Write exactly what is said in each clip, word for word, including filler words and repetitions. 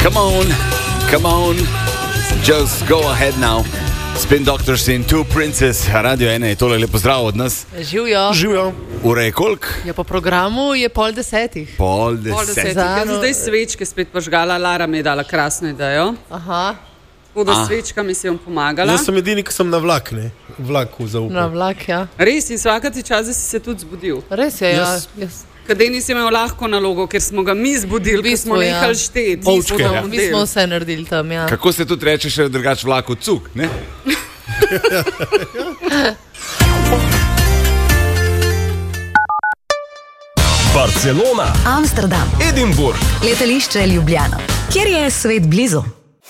Come on, come on, just go ahead now. Spin Doctors in Two Princes, Radio ena je tole lepo zdrav od nas. Živijo. Živijo. Ura je koliko? Ja, po programu je pol desetih. Pol desetih. Pol desetih. Jaz sem zdaj svečke spet požgala, Lara mi je dala krasno idejo. Aha. Tako da svečka mi si jom pomagala. Jaz sem edini, ki sem na vlak, ne? Vlaku zaupal. Na vlak, ja. Res, in svakati čas si se tudi zbudil. Res je, ja. Jaz- Jaz... Kadej nisi imel lahko nalogo, ker smo ga mi zbudili, V ker bistvu, smo ja. nehali šteti. Ovčke, smo ja. ga Mi smo modeli. vse naredili tam, ja. Kako se tudi reče še drugač vlaku cuk, ne? Barcelona, Amsterdam, Edinburgh, letališče Ljubljana. Kjer je svet blizu?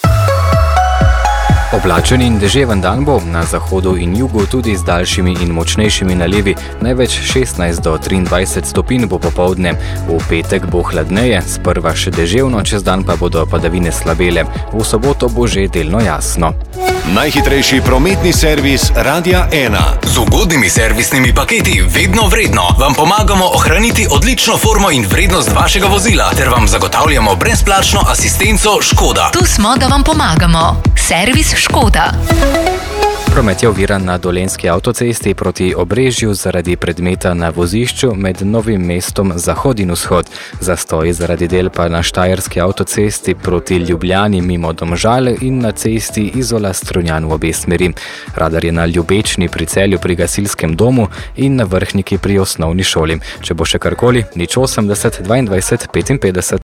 Oblačen in deževen dan bo, na zahodu in jugu tudi z daljšimi in močnejšimi nalivi, največ šestnajst do triindvajset stopinj bo popoldne. V petek bo hladneje, sprva še deževno, čez dan pa bodo padavine slabele. V soboto bo že delno jasno. najhitrejši prometni servis Radia ena. Z ugodnimi servisnimi paketi vedno vredno vam pomagamo ohraniti odlično formo in vrednost vašega vozila ter vam zagotavljamo brezplačno asistenco Škoda. Tu smo, da vam pomagamo. Servis Škoda. Promet je oviran na Dolenjski avtocesti proti Obrežju zaradi predmeta na vozišču med Novim mestom zahod in vzhod. Zastoj zaradi del pa na Štajerski avtocesti proti Ljubljani mimo Domžal in na cesti Izola-Strunjan v obe smeri. Radar je na Ljubečni pri Celju pri gasilskem domu in na Vrhniki pri osnovni šoli. Če bo še karkoli, nič osemdeset dvaindvajset petinpetdeset.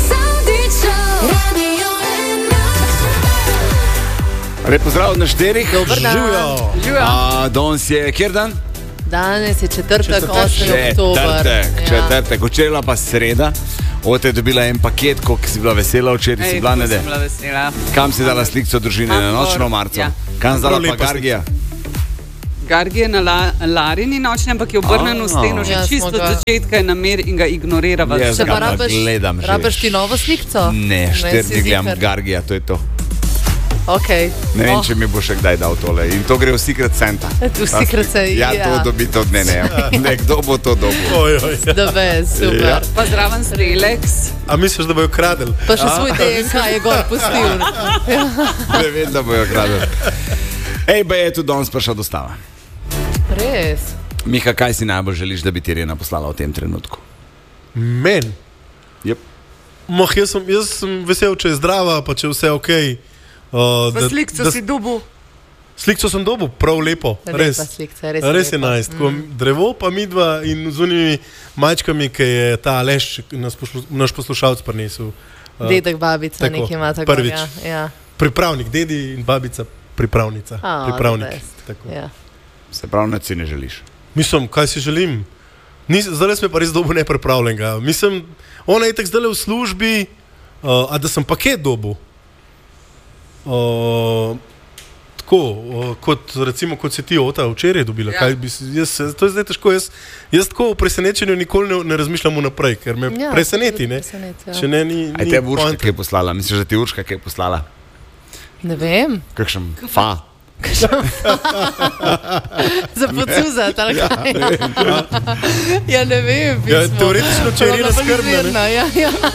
Lep pozdrav na štirih. Dober dan. Živijo. A, danes je, kjer dan? Danes je četrtek, Četrtek. osmi oktober. Četrtek, četrtek. Včeraj pa sreda. Od te je dobila en paket, koliko si bila vesela, včeraj si Ej, bila tako nede. sem bila vesela. Kam si dala slikco družine na nočno marco? Ja. Kam zdala Prav pa lepa Gargija? Gargi je na la, Larini nočni, ampak je obrnen v steno že Ja, smo čisto od ga- začetka je namer in ga ignorira. vas. Jaz Če ga pa pa rabiš, gledam že. rabiš ti novo slikco? Ne, štirni si gledam ziher. Gargija, to je to. Okay. Ne vem, Oh, če mi bo še kdaj dal tole. In to gre v Secret Santa. V Secret Santa, Ja, ja. to dobite od mene. Ja. Nekdo bo to dobil. Oj, oj. the best, super. Ja. Pa zraven Strelex. A misliš, da bojo kradel? Pa še svoj D N K je gor pustil. Ne vem, da bojo kradili. Ej, ba je tudi danes prišla dostava. Res. Miha, kaj si najbolj želiš, da bi ti Irena poslala v tem trenutku? Men. Yep. Moh, jaz sem, jaz sem vesel, če je zdrava, pa če je vse ok. Uh, Pa slikco si dubu. Slikco sem dobil, prav lepo. Res. Lepa slikca, res, Res je lepa. najst. Mm. Drevo pa midva in z unimi majčkami, ki je ta Aleš, nas poslu, naš poslušalc prinesel. Uh, Dedek, babica, tako, nekaj ima tako. prvič. Ja, ja. Pripravnik, dedi in babica, pripravnica. A, Pripravnik. the best. Tako. Ja. Se pravi, nič si ne želiš. Mislim, kaj si želim? Nis, zdaj smo pa res dobu nepripravljenega. Mislim, ona je tako zdaj v službi, uh, a da sem paket dobu. Uh, tako, uh, kot recimo, kot si ti ota včeraj dobila. Ja. Kaj bi si, jaz, to je zdaj težko. Jaz, jaz tako v presenečenju nikoli ne, ne razmišljam vnaprej, ker me Ja, preseneti. tudi Ne? preseneti, ja. Če ne, ni, Aj ni te Urška poante. kaj je poslala? Misliš, da ti Urška kaj je poslala? Ne vem, Kakšen fa? za pocuzat ali kaj. Ja, ne vem. Ja, pismo. teoretično, če je Irena Ona bolj skrbna, ne? izvirna, ja, ja.